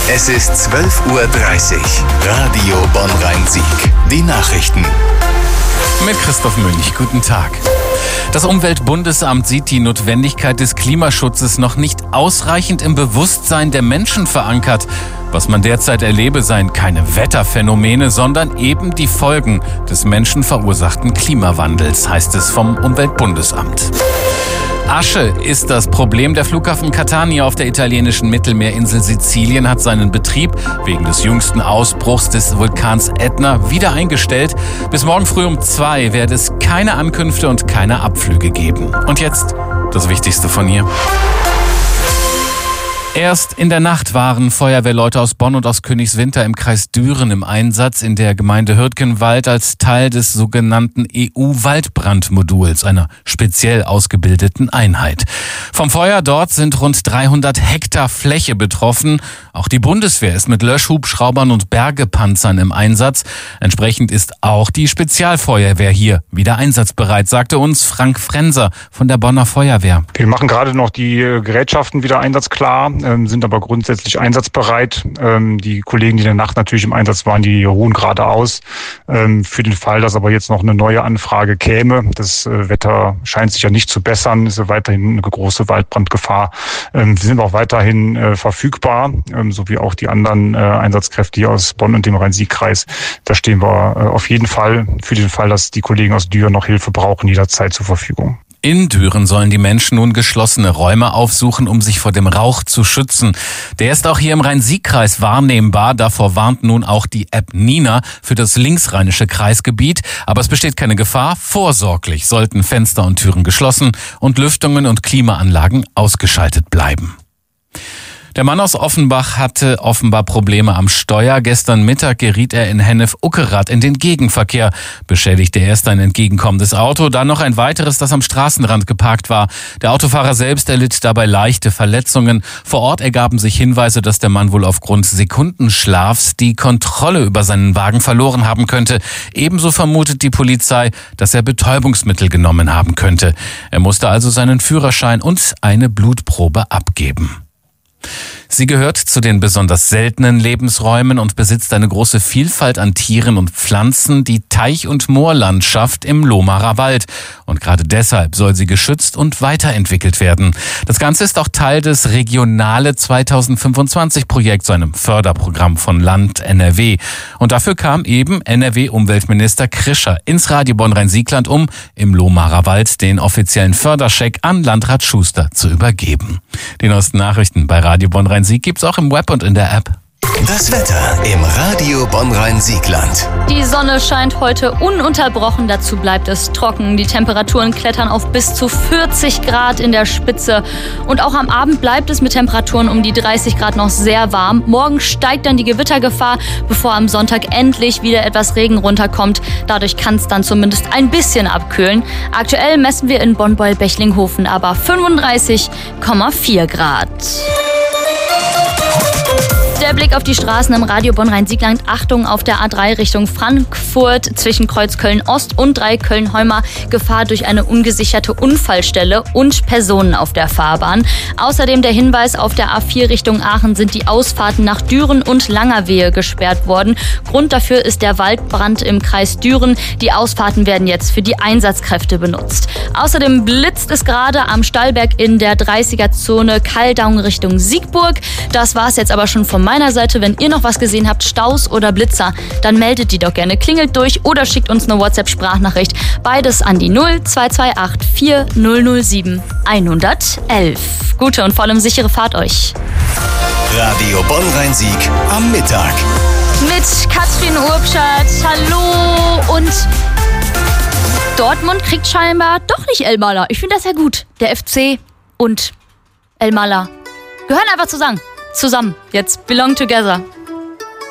Es ist 12:30 Uhr. Radio Bonn-Rhein-Sieg. Die Nachrichten. Mit Christoph Münch. Guten Tag. Das Umweltbundesamt sieht die Notwendigkeit des Klimaschutzes noch nicht ausreichend im Bewusstsein der Menschen verankert. Was man derzeit erlebe, seien keine Wetterphänomene, sondern eben die Folgen des menschenverursachten Klimawandels, heißt es vom Umweltbundesamt. Asche ist das Problem. Der Flughafen Catania auf der italienischen Mittelmeerinsel Sizilien hat seinen Betrieb wegen des jüngsten Ausbruchs des Vulkans Ätna wieder eingestellt. Bis morgen früh um 2 werde es keine Ankünfte und keine Abflüge geben. Und jetzt das Wichtigste von hier. Erst in der Nacht waren Feuerwehrleute aus Bonn und aus Königswinter im Kreis Düren im Einsatz in der Gemeinde Hürtgenwald als Teil des sogenannten EU-Waldbrandmoduls, einer speziell ausgebildeten Einheit. Vom Feuer dort sind rund 300 Hektar Fläche betroffen. Auch die Bundeswehr ist mit Löschhubschraubern und Bergepanzern im Einsatz. Entsprechend ist auch die Spezialfeuerwehr hier wieder einsatzbereit, sagte uns Frank Frenser von der Bonner Feuerwehr. Wir machen gerade noch die Gerätschaften wieder einsatzklar, sind aber grundsätzlich einsatzbereit. Die Kollegen, die in der Nacht natürlich im Einsatz waren, die ruhen gerade aus. Für den Fall, dass aber jetzt noch eine neue Anfrage käme, das Wetter scheint sich ja nicht zu bessern, ist ja weiterhin eine große Waldbrandgefahr. Wir sind auch weiterhin verfügbar, sowie auch die anderen Einsatzkräfte hier aus Bonn und dem Rhein-Sieg-Kreis. Da stehen wir auf jeden Fall für den Fall, dass die Kollegen aus Düren noch Hilfe brauchen, jederzeit zur Verfügung. In Düren sollen die Menschen nun geschlossene Räume aufsuchen, um sich vor dem Rauch zu schützen. Der ist auch hier im Rhein-Sieg-Kreis wahrnehmbar. Davor warnt nun auch die App Nina für das linksrheinische Kreisgebiet. Aber es besteht keine Gefahr. Vorsorglich sollten Fenster und Türen geschlossen und Lüftungen und Klimaanlagen ausgeschaltet bleiben. Der Mann aus Offenbach hatte offenbar Probleme am Steuer. Gestern Mittag geriet er in Hennef-Uckerath in den Gegenverkehr. Beschädigte erst ein entgegenkommendes Auto, dann noch ein weiteres, das am Straßenrand geparkt war. Der Autofahrer selbst erlitt dabei leichte Verletzungen. Vor Ort ergaben sich Hinweise, dass der Mann wohl aufgrund Sekundenschlafs die Kontrolle über seinen Wagen verloren haben könnte. Ebenso vermutet die Polizei, dass er Betäubungsmittel genommen haben könnte. Er musste also seinen Führerschein und eine Blutprobe abgeben. Sie gehört zu den besonders seltenen Lebensräumen und besitzt eine große Vielfalt an Tieren und Pflanzen, die Teich- und Moorlandschaft im Lohmarer Wald. Und gerade deshalb soll sie geschützt und weiterentwickelt werden. Das Ganze ist auch Teil des Regionale 2025-Projekts, einem Förderprogramm von Land NRW. Und dafür kam eben NRW-Umweltminister Krischer ins Radio Bonn-Rhein-Siegland, um im Lohmarer Wald den offiziellen Förderscheck an Landrat Schuster zu übergeben. Die neuesten Nachrichten bei Radio Bonn-Rhein-Sieg gibt's auch im Web und in der App. Das Wetter im Radio Bonn-Rhein-Siegland. Die Sonne scheint heute ununterbrochen, dazu bleibt es trocken. Die Temperaturen klettern auf bis zu 40 Grad in der Spitze. Und auch am Abend bleibt es mit Temperaturen um die 30 Grad noch sehr warm. Morgen steigt dann die Gewittergefahr, bevor am Sonntag endlich wieder etwas Regen runterkommt. Dadurch kann es dann zumindest ein bisschen abkühlen. Aktuell messen wir in Bonn-Beul-Bechlinghofen aber 35,4 Grad. Der Blick auf die Straßen im Radio Bonn-Rhein-Siegland. Achtung auf der A3 Richtung Frankfurt zwischen Kreuz Köln-Ost und Köln-Heuma. Gefahr durch eine ungesicherte Unfallstelle und Personen auf der Fahrbahn. Außerdem der Hinweis, auf der A4 Richtung Aachen sind die Ausfahrten nach Düren und Langerwehe gesperrt worden. Grund dafür ist der Waldbrand im Kreis Düren. Die Ausfahrten werden jetzt für die Einsatzkräfte benutzt. Außerdem blitzt es gerade am Stallberg in der 30er-Zone Kaldau Richtung Siegburg. Das war's jetzt aber schon von meiner Seite. Wenn ihr noch was gesehen habt, Staus oder Blitzer, dann meldet die doch gerne. Klingelt durch oder schickt uns eine WhatsApp-Sprachnachricht. Beides an die 0228 4007 111. Gute und vor allem sichere Fahrt euch. Radio Bonn-Rhein-Sieg am Mittag. Mit Katrin Urbschat. Hallo. Und Dortmund kriegt scheinbar doch nicht Elmalah. Ich finde das ja gut. Der FC und Elmalah gehören einfach zusammen. Jetzt belong together.